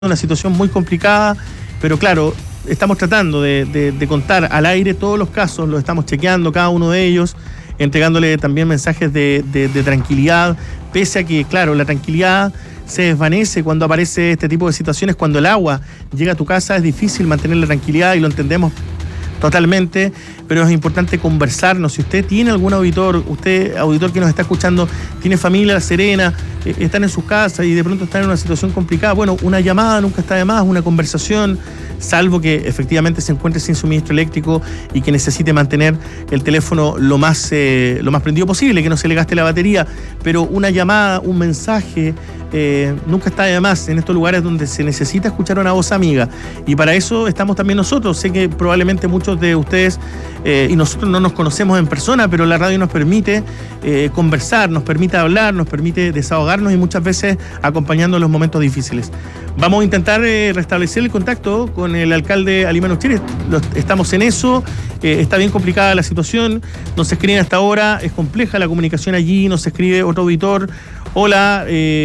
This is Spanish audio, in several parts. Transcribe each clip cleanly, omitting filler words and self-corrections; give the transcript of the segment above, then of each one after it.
una situación muy complicada, pero claro, estamos tratando de contar al aire todos los casos, los estamos chequeando cada uno de ellos, entregándole también mensajes de tranquilidad, pese a que, claro, la tranquilidad se desvanece cuando aparece este tipo de situaciones. Cuando el agua llega a tu casa es difícil mantener la tranquilidad y lo entendemos totalmente, pero es importante conversarnos. Si usted tiene algún auditor, usted, auditor que nos está escuchando, tiene familia serena, están en sus casas y de pronto están en una situación complicada, bueno, una llamada nunca está de más, una conversación, salvo que efectivamente se encuentre sin suministro eléctrico y que necesite mantener el teléfono lo más prendido posible, que no se le gaste la batería, pero una llamada, un mensaje, nunca está de más en estos lugares donde se necesita escuchar una voz amiga, y para eso estamos también nosotros. Sé que probablemente muchos de ustedes y nosotros no nos conocemos en persona, pero la radio nos permite conversar, nos permite hablar, nos permite desahogarnos y muchas veces acompañando en los momentos difíciles. Vamos a intentar restablecer el contacto con el alcalde Alimano Chile. Estamos en eso, está bien complicada la situación, nos escriben hasta ahora, es compleja la comunicación allí, nos escribe otro auditor. Hola,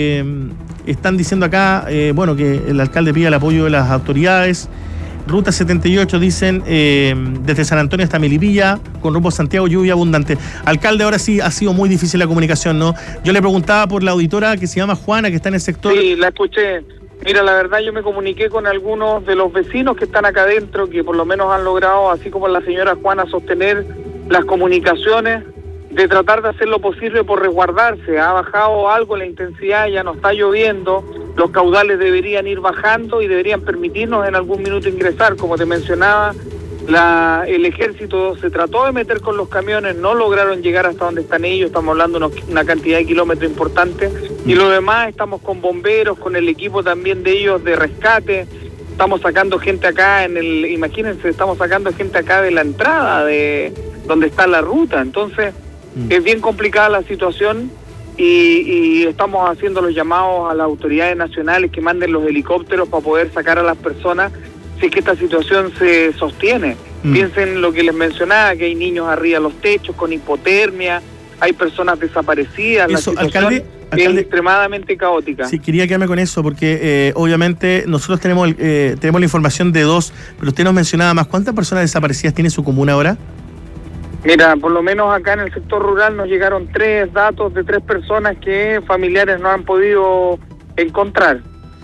están diciendo acá, bueno, que el alcalde pide el apoyo de las autoridades. Ruta 78, dicen, desde San Antonio hasta Melipilla, con rumbo a Santiago, lluvia abundante. Alcalde, ahora sí ha sido muy difícil la comunicación, ¿no? Yo le preguntaba por la auditora que se llama Juana, que está en el sector. Sí, la escuché. Mira, la verdad yo me comuniqué con algunos de los vecinos que están acá adentro, que por lo menos han logrado, así como la señora Juana, sostener las comunicaciones, de tratar de hacer lo posible por resguardarse. Ha bajado algo la intensidad, ya no está lloviendo, los caudales deberían ir bajando y deberían permitirnos en algún minuto ingresar. Como te mencionaba, el ejército se trató de meter con los camiones, no lograron llegar hasta donde están ellos, estamos hablando de una cantidad de kilómetros importante, y lo demás estamos con bomberos, con el equipo también de ellos de rescate. Estamos sacando gente acá imagínense, estamos sacando gente acá de la entrada de donde está la ruta. Entonces es bien complicada la situación y estamos haciendo los llamados a las autoridades nacionales que manden los helicópteros para poder sacar a las personas si es que esta situación se sostiene. Piensen lo que les mencionaba, que hay niños arriba de los techos con hipotermia, hay personas desaparecidas. Eso, la situación alcalde, es extremadamente caótica. Sí, quería quedarme con eso porque obviamente nosotros tenemos la información de 2, pero usted nos mencionaba más. ¿Cuántas personas desaparecidas tiene su comuna ahora? Mira, por lo menos acá en el sector rural nos llegaron 3 datos de 3 personas que familiares no han podido encontrar.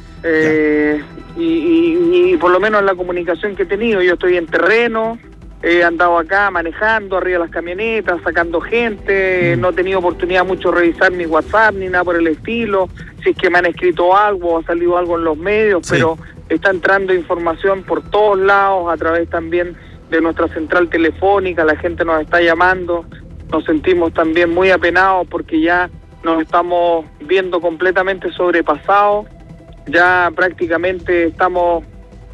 Y por lo menos en la comunicación que he tenido, yo estoy en terreno, he andado acá manejando arriba de las camionetas, sacando gente, no he tenido oportunidad mucho de revisar mi WhatsApp ni nada por el estilo, si es que me han escrito algo, ha salido algo en los medios, sí. Pero está entrando información por todos lados, a través también de nuestra central telefónica, la gente nos está llamando, nos sentimos también muy apenados porque ya nos estamos viendo completamente sobrepasados, ya prácticamente estamos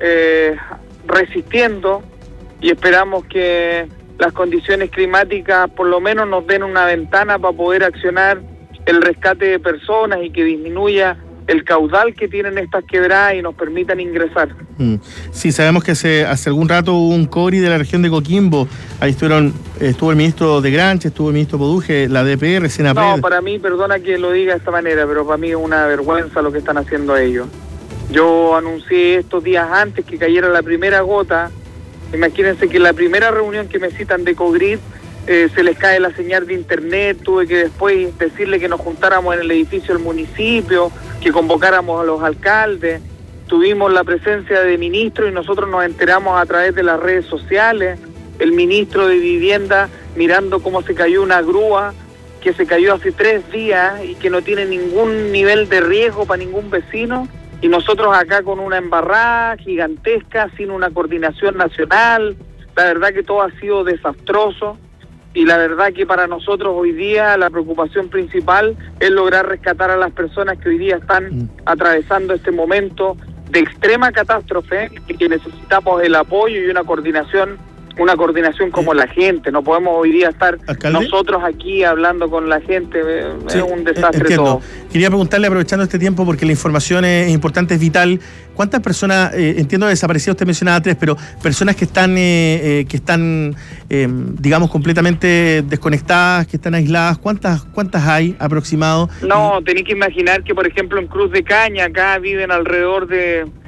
resistiendo y esperamos que las condiciones climáticas por lo menos nos den una ventana para poder accionar el rescate de personas y que disminuya el caudal que tienen estas quebradas y nos permitan ingresar. Sí, sabemos que hace algún rato hubo un CORI de la región de Coquimbo. Ahí estuvo el ministro de Granche, estuvo el ministro Poduje, la DPR, Senapred. No, para mí, perdona que lo diga de esta manera, pero para mí es una vergüenza lo que están haciendo ellos. Yo anuncié estos días antes que cayera la primera gota. Imagínense que en la primera reunión que me citan de Cogrid, se les cae la señal de internet, tuve que después decirle que nos juntáramos en el edificio del municipio, que convocáramos a los alcaldes, tuvimos la presencia de ministros y nosotros nos enteramos a través de las redes sociales, el ministro de Vivienda mirando cómo se cayó una grúa, que se cayó hace 3 días y que no tiene ningún nivel de riesgo para ningún vecino, y nosotros acá con una embarrada gigantesca, sin una coordinación nacional. La verdad que todo ha sido desastroso. Y la verdad que para nosotros hoy día la preocupación principal es lograr rescatar a las personas que hoy día están atravesando este momento de extrema catástrofe y que necesitamos el apoyo y una coordinación como la gente. No podemos hoy día estar, ¿alcalde?, nosotros aquí hablando con la gente, es un desastre. Entiendo. Todo. Quería preguntarle, aprovechando este tiempo, porque la información es importante, es vital. ¿Cuántas personas, entiendo desaparecidas, usted mencionaba 3, pero personas que están digamos, completamente desconectadas, que están aisladas, ¿cuántas hay aproximado? No, tenéis que imaginar que, por ejemplo, en Cruz de Caña, acá viven alrededor de